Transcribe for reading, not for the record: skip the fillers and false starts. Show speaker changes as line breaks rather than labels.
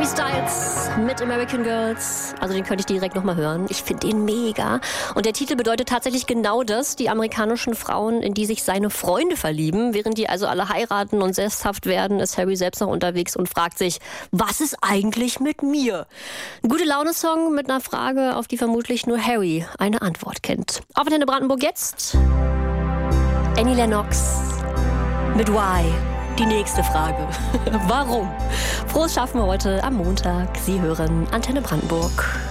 Harry Styles mit American Girls. Also den könnte ich direkt nochmal hören. Ich finde den mega. Und der Titel bedeutet tatsächlich genau das, die amerikanischen Frauen, in die sich seine Freunde verlieben. Während die also alle heiraten und sesshaft werden, ist Harry selbst noch unterwegs und fragt sich, was ist eigentlich mit mir? Ein Gute-Laune-Song mit einer Frage, auf die vermutlich nur Harry eine Antwort kennt. Auf Antenne Brandenburg jetzt Annie Lennox mit Why. Die nächste Frage. Warum? Frohes Schaffen heute am Montag. Sie hören Antenne Brandenburg.